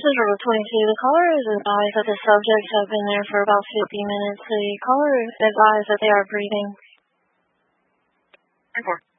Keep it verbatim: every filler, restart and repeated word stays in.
is Route twenty-two. The caller is advised that the subjects have been there for about fifty minutes. The caller is advised that they are breathing. ten four.